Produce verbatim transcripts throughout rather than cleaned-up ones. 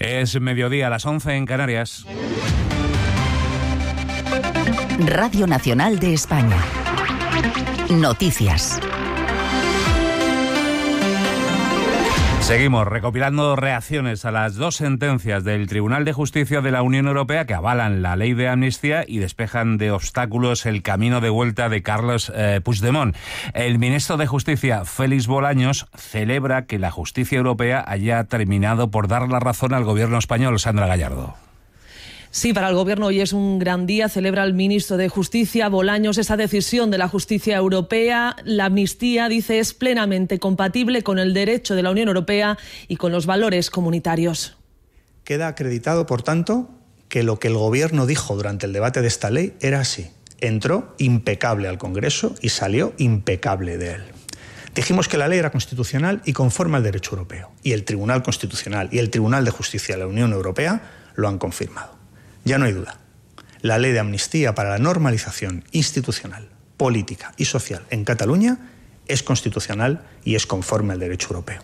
Es mediodía, a las once en Canarias. Radio Nacional de España. Noticias. Seguimos recopilando reacciones a las dos sentencias del Tribunal de Justicia de la Unión Europea que avalan la ley de amnistía y despejan de obstáculos el camino de vuelta de Carles eh, Puigdemont. El ministro de Justicia, Félix Bolaños, celebra que la justicia europea haya terminado por dar la razón al gobierno español. Sandra Gallardo. Sí, para el Gobierno hoy es un gran día. Celebra el ministro de Justicia, Bolaños, esa decisión de la justicia europea. La amnistía, dice, es plenamente compatible con el derecho de la Unión Europea y con los valores comunitarios. Queda acreditado, por tanto, que lo que el Gobierno dijo durante el debate de esta ley era así. Entró impecable al Congreso y salió impecable de él. Dijimos que la ley era constitucional y conforme al derecho europeo. Y el Tribunal Constitucional y el Tribunal de Justicia de la Unión Europea lo han confirmado. Ya no hay duda. La ley de amnistía para la normalización institucional, política y social en Cataluña es constitucional y es conforme al derecho europeo.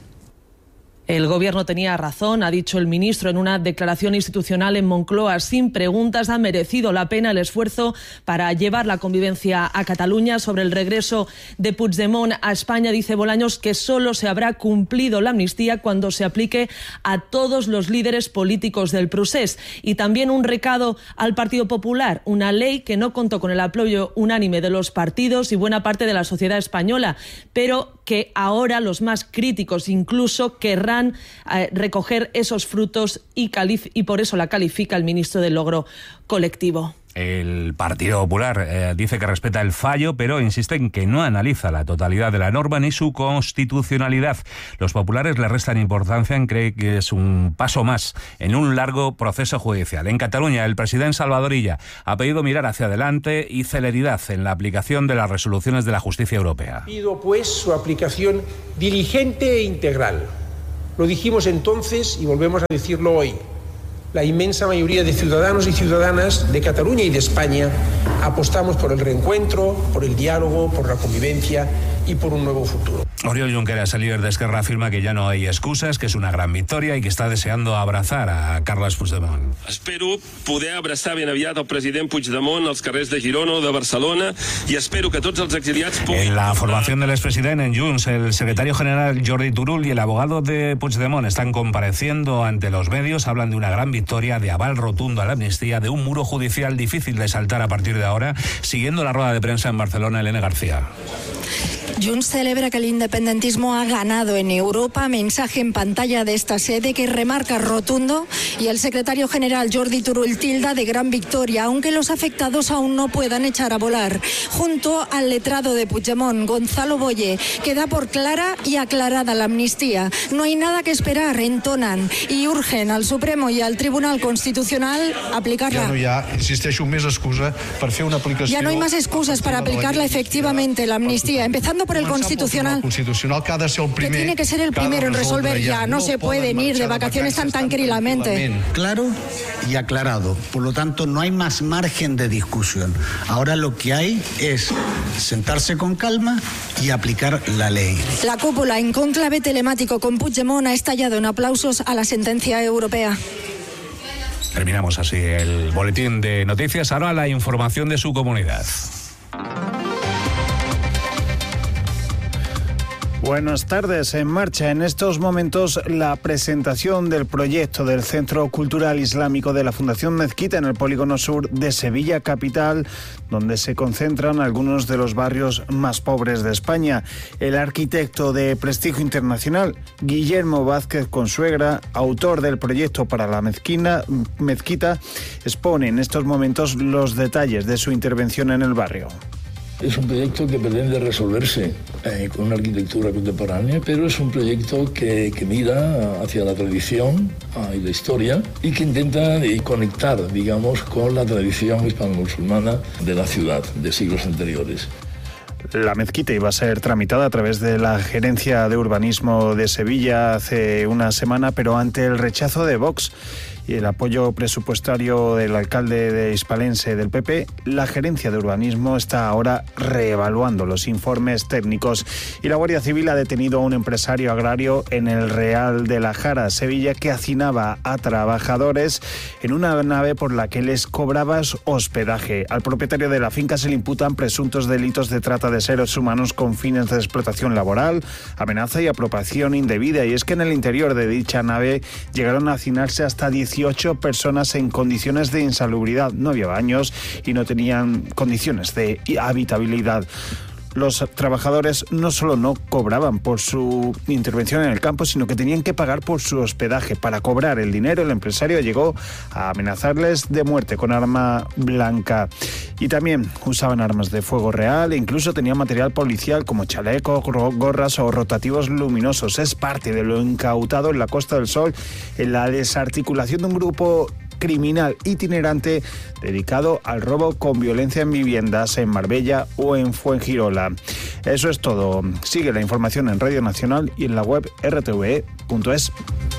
El Gobierno tenía razón, ha dicho el ministro en una declaración institucional en Moncloa. Sin preguntas, ha merecido la pena el esfuerzo para llevar la convivencia a Cataluña. Sobre el regreso de Puigdemont a España, dice Bolaños que solo se habrá cumplido la amnistía cuando se aplique a todos los líderes políticos del procés. Y también un recado al Partido Popular, una ley que no contó con el apoyo unánime de los partidos y buena parte de la sociedad española, pero que ahora los más críticos incluso querrán eh, recoger esos frutos y, calif- y por eso la califica el ministro del logro colectivo. El Partido Popular eh, dice que respeta el fallo, pero insiste en que no analiza la totalidad de la norma ni su constitucionalidad. Los populares le restan importancia en creer que es un paso más en un largo proceso judicial. En Cataluña, el presidente Salvador Illa ha pedido mirar hacia adelante y celeridad en la aplicación de las resoluciones de la justicia europea. Pido, pues, su aplicación diligente e integral. Lo dijimos entonces y volvemos a decirlo hoy. La inmensa mayoría de ciudadanos y ciudadanas de Cataluña y de España apostamos por el reencuentro, por el diálogo, por la convivencia y por un nuevo futuro. Oriol Junqueras, el líder de Esquerra, afirma que ya no hay excusas, que es una gran victoria y que está deseando abrazar a Carles Puigdemont. Espero poder abraçar ben aviat al president Puigdemont als carrers de Girona o de Barcelona y espero que tots els exiliats puguin... En la formación del expresidente en Junts, el secretario general Jordi Turull y el abogado de Puigdemont están compareciendo ante los medios. Hablan de una gran victoria, de aval rotundo a la amnistía, de un muro judicial difícil de saltar a partir de ahora. Siguiendo la rueda de prensa en Barcelona, Elena García. Junts celebra que el independentismo ha ganado en Europa. Mensaje en pantalla de esta sede que remarca rotundo, y el secretario general Jordi Turull tilda de gran victoria, aunque los afectados aún no puedan echar a volar. Junto al letrado de Puigdemont, Gonzalo Boye, que da por clara y aclarada la amnistía. No hay nada que esperar, entonan, y urgen al Supremo y al Tribunal Constitucional aplicarla. Ja no hi ha, insisteixo, més excusa per fer una aplicació... Ya no hay más excusas para aplicarla efectivamente, la amnistía, empezando por el Constitucional, constitucional que, ha de ser el primer, que tiene que ser el primero en resolver ya. No se pueden ir de vacaciones tan tranquilamente. Claro y aclarado. Por lo tanto, no hay más margen de discusión. Ahora lo que hay es sentarse con calma y aplicar la ley. La cúpula en cónclave telemático con Puigdemont ha estallado en aplausos a la sentencia europea. Terminamos así el boletín de noticias. Ahora la información de su comunidad. Buenas tardes. En marcha en estos momentos la presentación del proyecto del Centro Cultural Islámico de la Fundación Mezquita en el Polígono Sur de Sevilla capital, donde se concentran algunos de los barrios más pobres de España. El arquitecto de prestigio internacional, Guillermo Vázquez Consuegra, autor del proyecto para la mezquina, mezquita, expone en estos momentos los detalles de su intervención en el barrio. Es un proyecto que pretende resolverse eh, con una arquitectura contemporánea, pero es un proyecto que, que mira hacia la tradición ah, y la historia y que intenta eh, conectar, digamos, con la tradición hispano-musulmana de la ciudad de siglos anteriores. La mezquita iba a ser tramitada a través de la Gerencia de Urbanismo de Sevilla hace una semana, pero ante el rechazo de Vox y el apoyo presupuestario del alcalde de Hispalense del P P, la Gerencia de Urbanismo está ahora reevaluando los informes técnicos y la Guardia Civil ha detenido a un empresario agrario en el Real de la Jara, Sevilla, que hacinaba a trabajadores en una nave por la que les cobraba hospedaje. Al propietario de la finca se le imputan presuntos delitos de trata de seres humanos con fines de explotación laboral, amenaza y apropiación indebida. Y es que en el interior de dicha nave llegaron a hacinarse hasta dieciocho personas en condiciones de insalubridad. No había baños y no tenían condiciones de habitabilidad. Los trabajadores no solo no cobraban por su intervención en el campo, sino que tenían que pagar por su hospedaje. Para cobrar el dinero, el empresario llegó a amenazarles de muerte con arma blanca. Y también usaban armas de fuego real e incluso tenían material policial como chalecos, gorras o rotativos luminosos. Es parte de lo incautado en la Costa del Sol en la desarticulación de un grupo criminal itinerante dedicado al robo con violencia en viviendas en Marbella o en Fuengirola. Eso es todo. Sigue la información en Radio Nacional y en la web erre te ve punto es.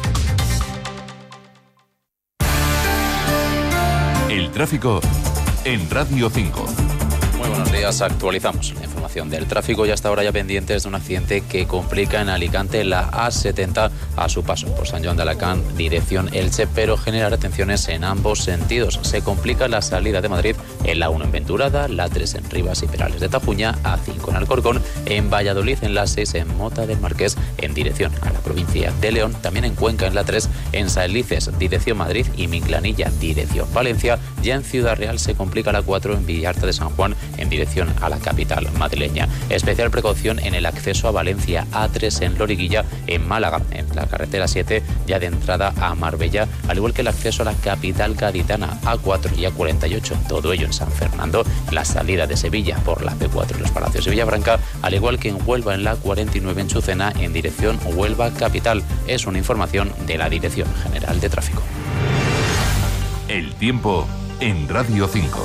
El tráfico en Radio cinco. Muy buenos días, actualizamos la información del tráfico y hasta ahora ya pendientes de un accidente que complica en Alicante la A setenta a su paso por San Joan de Alacant, dirección Elche, pero genera retenciones en ambos sentidos. Se complica la salida de Madrid en la uno en Venturada, la tres en Rivas y Perales de Tajuña, A cinco en Alcorcón, en Valladolid en la seis en Mota del Marqués en dirección a la provincia de León, también en Cuenca en la tres, en Saelices dirección Madrid y Minglanilla dirección Valencia. Ya en Ciudad Real se complica la cuatro en Villarta de San Juan en dirección a la capital madrileña. Especial precaución en el acceso a Valencia, A tres en Loriguilla, en Málaga, en la carretera siete, ya de entrada a Marbella, al igual que el acceso a la capital gaditana, A cuatro y A cuarenta y ocho, todo ello en San Fernando, la salida de Sevilla por la P cuatro en los Palacios de Villafranca, al igual que en Huelva en la cuarenta y nueve en Chucena, en dirección Huelva capital. Es una información de la Dirección General de Tráfico. El tiempo en Radio cinco.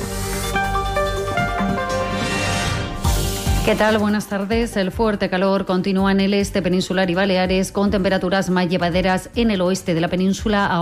¿Qué tal? Buenas tardes. El fuerte calor continúa en el este peninsular y Baleares, con temperaturas más llevaderas en el oeste de la península.